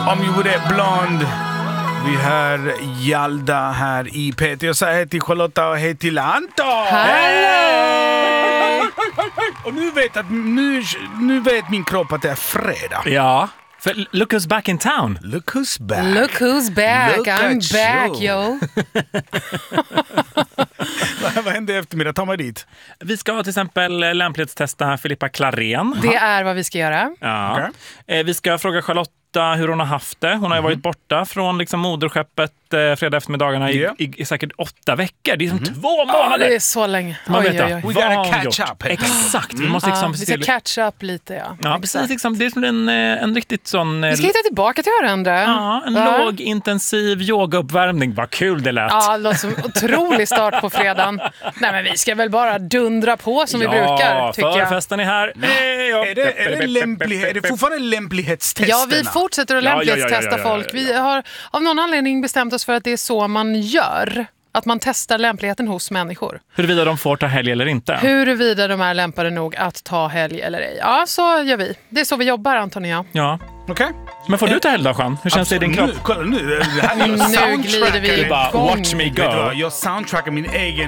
Om you were blond. Vi hör Jalda här i P3. Jag säger hej till Charlotta och hej till Anton. Hallå! Och nu vet min kropp att det är fredag. Ja, för look who's back in town. Look who's back. Look who's back. Look I'm at back, you. yo. Vad hände i eftermiddag? Ta mig dit. Vi ska till exempel lämplighetstesta Filippa Klarén. Det är vad vi ska göra. Ja. Vi ska fråga Charlotta hur hon har haft det. Hon har ju varit borta från liksom moderskeppet fredag eftermiddagarna i säkert 8 veckor. Det är som 2 månader. Det är så länge. Man vet det. We gotta catch up. Exakt. Vi måste liksom Vi ska catch up lite, ja. Ja, precis. Liksom, det är som en riktigt sån... Vi ska hitta tillbaka till varandra. Ja, en lågintensiv yogauppvärmning. Vad kul det lät. Ja, det låter som en otrolig start på fredagen. Nej, men vi ska väl bara dundra på som vi brukar, tycker jag. Förfesten är här. Är det fortfarande lämplighetstesterna? Ja, vi fortsätter att lämplighetstesta folk. Vi har av någon anledning bestämt oss för att det är så man gör. Att man testar lämpligheten hos människor. Huruvida de får ta helg eller inte. Huruvida de är lämpade nog att ta helg eller ej. Ja, så gör vi. Det är så vi jobbar, Anton och jag. Ja. Okej. Men får du ta helg då, Jean? Hur känns det i din kropp? Kolla nu. Det här är Nu glider vi Du bara, igång. watch me go. Jag soundtrackar min egen